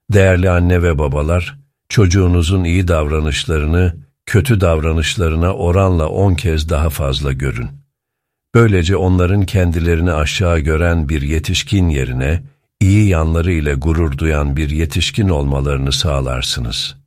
Değerli anne ve babalar, çocuğunuzun iyi davranışlarını, kötü davranışlarına oranla 10 kez daha fazla görün. Böylece onların kendilerini aşağı gören bir yetişkin yerine, iyi yanları ile gurur duyan bir yetişkin olmalarını sağlarsınız.